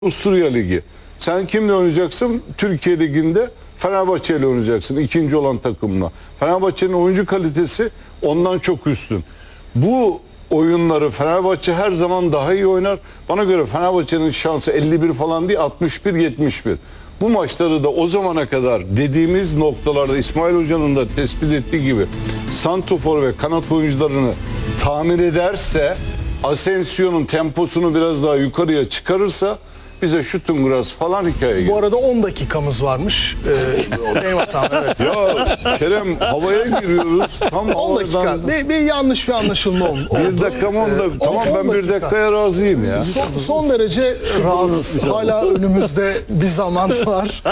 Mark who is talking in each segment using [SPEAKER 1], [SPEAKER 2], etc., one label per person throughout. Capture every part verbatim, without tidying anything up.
[SPEAKER 1] Avusturya Ligi. Sen kimle oynayacaksın? Türkiye Ligi'nde Fenerbahçe ile oynayacaksın. İkinci olan takımla. Fenerbahçe'nin oyuncu kalitesi ondan çok üstün. Bu oyunları Fenerbahçe her zaman daha iyi oynar. Bana göre Fenerbahçe'nin şansı elli bir falan değil, altmış bir yetmiş bir. Bu maçları da o zamana kadar dediğimiz noktalarda İsmail Hoca'nın da tespit ettiği gibi santrofor ve kanat oyuncularını tamir ederse, Asensio'nun temposunu biraz daha yukarıya çıkarırsa bize Şutungras falan hikaye gelir.
[SPEAKER 2] Bu arada on dakikamız varmış. Ee, benim hatam, evet.
[SPEAKER 1] Ya Kerem, havaya giriyoruz. Tam
[SPEAKER 2] on dakika. Bir, bir yanlış bir anlaşılma oldu.
[SPEAKER 1] Bir dakika on dakika.
[SPEAKER 2] Ee,
[SPEAKER 1] Tamam
[SPEAKER 2] on
[SPEAKER 1] ben bir
[SPEAKER 2] dakika.
[SPEAKER 1] dakikaya razıyım ya.
[SPEAKER 2] Son, son derece rahatız. Hala önümüzde bir zaman var.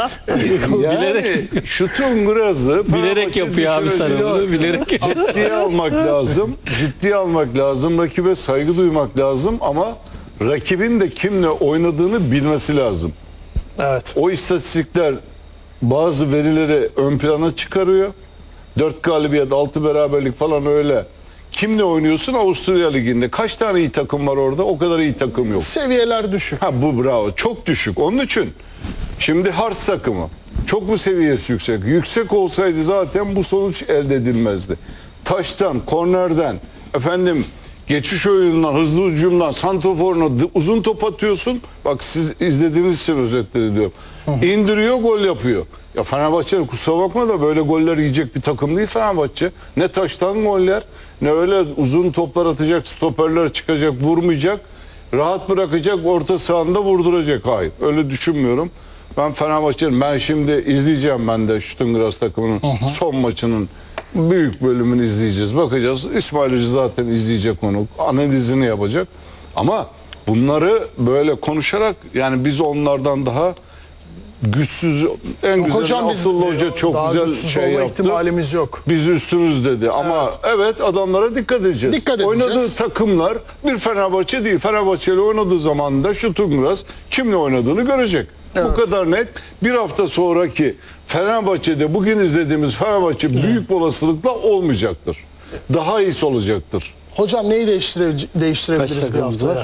[SPEAKER 1] Yani Şutungras'ı
[SPEAKER 3] Bilerek yapıyor abi sen onu. Bilerek.
[SPEAKER 1] ciddiye almak lazım. Ciddiye almak lazım. Rakibe saygı duymak lazım ama rakibin de kimle oynadığını bilmesi lazım.
[SPEAKER 2] Evet.
[SPEAKER 1] O istatistikler bazı verileri ön plana çıkarıyor. dört galibiyet, altı beraberlik falan öyle. Kimle oynuyorsun? Avusturya Ligi'nde. Kaç tane iyi takım var orada? O kadar iyi takım yok.
[SPEAKER 2] Seviyeler düşük.
[SPEAKER 1] Ha bu bravo. Çok düşük. Onun için şimdi Hearts takımı. Çok mu seviyesi yüksek? Yüksek olsaydı zaten bu sonuç elde edilmezdi. Taştan, kornerden, efendim geçiş oyunundan, hızlı hücumdan, santroforuna uzun top atıyorsun. Bak siz izlediğiniz için özetleri diyorum. İndiriyor, gol yapıyor. Ya Fenerbahçe kusura bakma da böyle goller yiyecek bir takım değil Fenerbahçe. Ne taştan goller, ne öyle uzun toplar atacak, stoperler çıkacak, vurmayacak. Rahat bırakacak, orta sahanda vurduracak. Hayır, öyle düşünmüyorum. Ben Fenerbahçe'nin, ben şimdi izleyeceğim ben de Şutungras takımının son maçının büyük bölümünü izleyeceğiz. Bakacağız. İsmail Hoca zaten izleyecek onu. Analizini yapacak. Ama bunları böyle konuşarak, yani biz onlardan daha güçsüz, en güzel
[SPEAKER 2] Hocam biz
[SPEAKER 1] Abdullah Hoca çok
[SPEAKER 2] daha
[SPEAKER 1] güzel
[SPEAKER 2] güçsüz
[SPEAKER 1] şey
[SPEAKER 2] olma
[SPEAKER 1] yaptı.
[SPEAKER 2] ihtimalimiz yok.
[SPEAKER 1] Biz üstünüz dedi. Ama evet, evet adamlara dikkat edeceğiz.
[SPEAKER 2] Dikkat edeceğiz.
[SPEAKER 1] Oynadığı takımlar bir Fenerbahçe değil. Fenerbahçe ile oynadığı zaman da Şutungras kimle oynadığını görecek.
[SPEAKER 2] Evet.
[SPEAKER 1] Bu kadar net. Bir hafta sonraki Fenerbahçe'de bugün izlediğimiz Fenerbahçe büyük olasılıkla olmayacaktır. Daha iyisi olacaktır.
[SPEAKER 2] Hocam neyi değiştire, değiştirebiliriz
[SPEAKER 3] Kaç
[SPEAKER 2] bir
[SPEAKER 3] dakikamız
[SPEAKER 2] haftaya?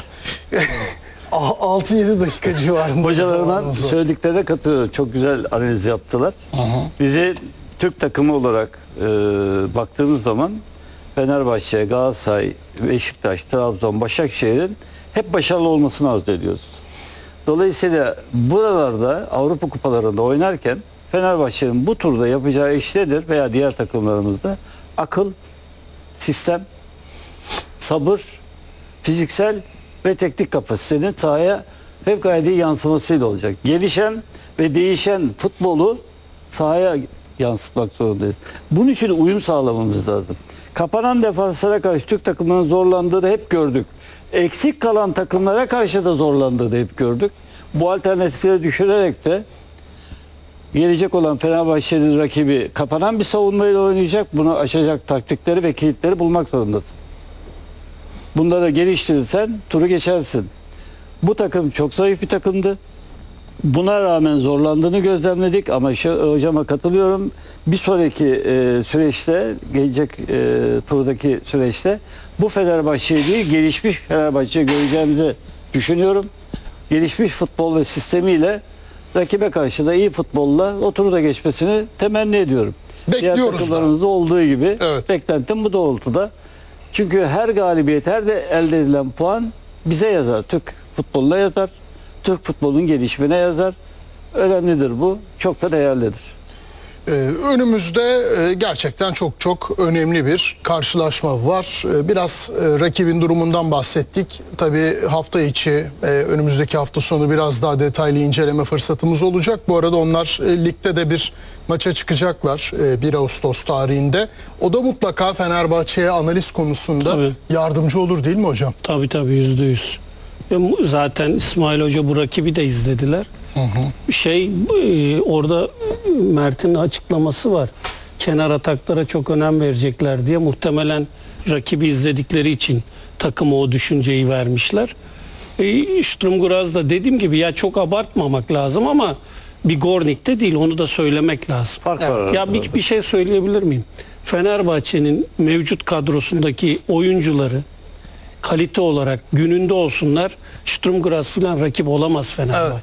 [SPEAKER 2] altı yedi dakika civarında.
[SPEAKER 4] Hocalarından
[SPEAKER 2] zamanımız var.
[SPEAKER 4] söylediklerine katılıyorum. Çok güzel analiz yaptılar. Bizi Türk takımı olarak e, baktığımız zaman Fenerbahçe, Galatasaray, Beşiktaş, Trabzon, Başakşehir'in hep başarılı olmasını arzu ediyoruz. Dolayısıyla buralarda Avrupa kupalarında oynarken Fenerbahçe'nin bu turda yapacağı iş nedir veya diğer takımlarımızda? Akıl, sistem, sabır, fiziksel ve teknik kapasitenin sahaya fevkalade yansımasıyla olacak. Gelişen ve değişen futbolu sahaya yansıtmak zorundayız. Bunun için uyum sağlamamız lazım. Kapanan defanslara karşı Türk takımının zorlandığını hep gördük. Eksik kalan takımlara karşı da zorlandığını hep gördük. Bu alternatifleri düşünerek de gelecek olan Fenerbahçe'nin rakibi kapanan bir savunmayla oynayacak. Bunu aşacak taktikleri ve kilitleri bulmak zorundasın. Bunları geliştirirsen turu geçersin. Bu takım çok zayıf bir takımdı. Buna rağmen zorlandığını gözlemledik ama şu, hocama katılıyorum. Bir sonraki e, süreçte, gelecek e, turdaki süreçte bu Fenerbahçe'yi değil, gelişmiş Fenerbahçe'yi göreceğimizi düşünüyorum. Gelişmiş futbol ve sistemiyle rakibe karşı da iyi futbolla o turu da geçmesini temenni ediyorum.
[SPEAKER 2] Bekliyoruz
[SPEAKER 4] Diğer
[SPEAKER 2] da.
[SPEAKER 4] takımlarımızda olduğu gibi
[SPEAKER 2] Evet.
[SPEAKER 4] beklentim bu doğrultuda. Çünkü her galibiyet, her de elde edilen puan bize yazar. Türk futboluna yazar. Türk futbolunun gelişimine yazar. Önemlidir bu. Çok da değerlidir.
[SPEAKER 2] Ee, önümüzde e, gerçekten çok çok önemli bir karşılaşma var. Ee, biraz e, rakibin durumundan bahsettik. Tabii hafta içi, e, önümüzdeki hafta sonu biraz daha detaylı inceleme fırsatımız olacak. Bu arada onlar e, ligde de bir maça çıkacaklar e, bir Ağustos tarihinde. O da mutlaka Fenerbahçe'ye analiz konusunda
[SPEAKER 3] Tabii.
[SPEAKER 2] yardımcı olur değil mi hocam?
[SPEAKER 3] Tabii tabii yüzde yüz. Ve mu- Zaten İsmail Hoca bu rakibi de izlediler. Şey e, orada Mert'in açıklaması var. Kenar ataklara çok önem verecekler diye, muhtemelen rakibi izledikleri için takıma o düşünceyi vermişler. E, Şutungras da dediğim gibi ya çok abartmamak lazım ama bir Gornik'te değil, onu da söylemek lazım.
[SPEAKER 4] Fark var
[SPEAKER 3] Ya bir, bir şey söyleyebilir miyim? Fenerbahçe'nin mevcut kadrosundaki oyuncuları kalite olarak gününde olsunlar. Sturm Graz falan rakip olamaz Fenerbahçe.
[SPEAKER 2] Evet.